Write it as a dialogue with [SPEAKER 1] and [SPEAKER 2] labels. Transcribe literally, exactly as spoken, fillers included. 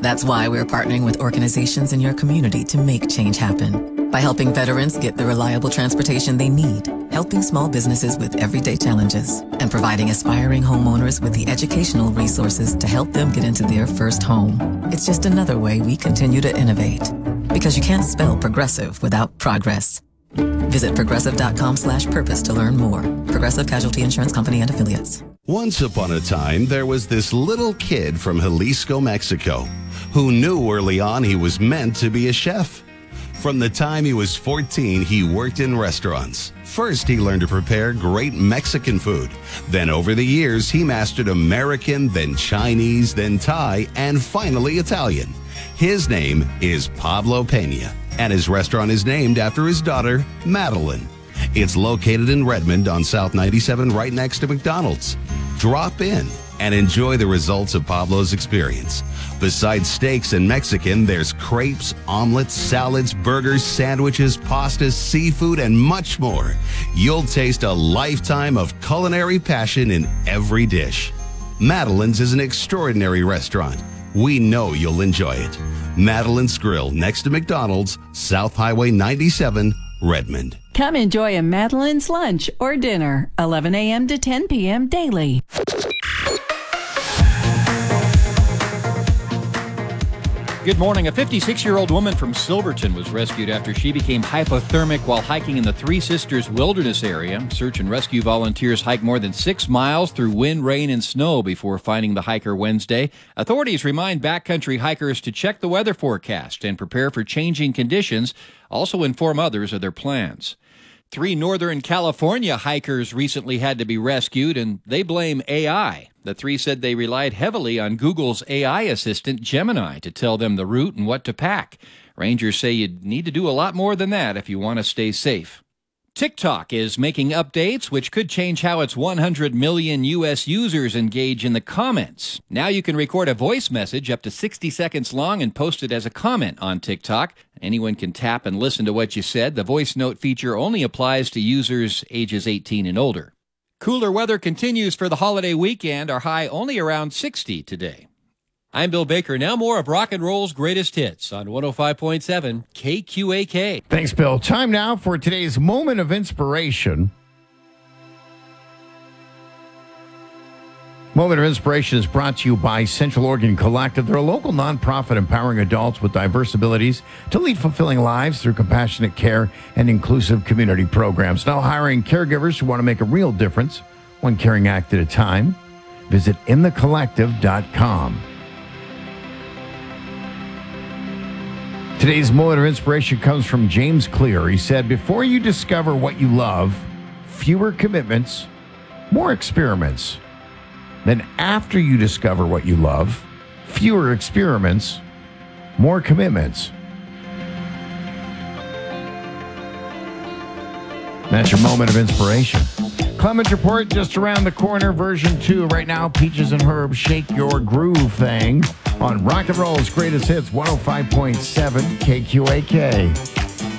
[SPEAKER 1] That's why we're partnering with organizations in your community to make change happen. By helping veterans get the reliable transportation they need, helping small businesses with everyday challenges, and providing aspiring homeowners with the educational resources to help them get into their first home. It's just another way we continue to innovate. Because you can't spell progressive without progress. Visit progressive.com slash purpose to learn more. Progressive Casualty Insurance Company and Affiliates.
[SPEAKER 2] Once upon a time, there was this little kid from Jalisco, Mexico, who knew early on he was meant to be a chef. From the time he was fourteen, he worked in restaurants. First, he learned to prepare great Mexican food. Then over the years, he mastered American, then Chinese, then Thai, and finally Italian. His name is Pablo Pena, and his restaurant is named after his daughter, Madeline. It's located in Redmond on South ninety-seven, right next to McDonald's. Drop in and enjoy the results of Pablo's experience. Besides steaks and Mexican, there's crepes, omelets, salads, burgers, sandwiches, pastas, seafood, and much more. You'll taste a lifetime of culinary passion in every dish. Madeline's is an extraordinary restaurant. We know you'll enjoy it. Madeline's Grill, next to McDonald's, South Highway ninety-seven, Redmond.
[SPEAKER 3] Come enjoy a Madeline's lunch or dinner, eleven a.m. to ten p.m. daily.
[SPEAKER 4] Good morning. A fifty-six-year-old woman from Silverton was rescued after she became hypothermic while hiking in the Three Sisters Wilderness area. Search and rescue volunteers hiked more than six miles through wind, rain, and snow before finding the hiker Wednesday. Authorities remind backcountry hikers to check the weather forecast and prepare for changing conditions. Also inform others of their plans. Three Northern California hikers recently had to be rescued, and they blame A I. The three said they relied heavily on Google's A I assistant, Gemini, to tell them the route and what to pack. Rangers say you'd need to do a lot more than that if you want to stay safe. TikTok is making updates which could change how its one hundred million U S users engage in the comments. Now you can record a voice message up to sixty seconds long and post it as a comment on TikTok. Anyone can tap and listen to what you said. The voice note feature only applies to users ages eighteen and older. Cooler weather continues for the holiday weekend. Our high only around sixty today. I'm Bill Baker. Now more of Rock and Roll's greatest hits on one oh five point seven K Q A K.
[SPEAKER 5] Thanks, Bill. Time now for today's moment of inspiration. Moment of Inspiration is brought to you by Central Oregon Collective. They're a local nonprofit empowering adults with diverse abilities to lead fulfilling lives through compassionate care and inclusive community programs. Now hiring caregivers who want to make a real difference, one caring act at a time. Visit in the collective dot com. Today's moment of inspiration comes from James Clear. He said, before you discover what you love, fewer commitments, more experiments. Then after you discover what you love, fewer experiments, more commitments. That's your moment of inspiration. Clemens Report just around the corner, version two right now. Peaches and Herb, Shake Your Groove thing on Rock and Roll's greatest hits, one oh five point seven K Q A K.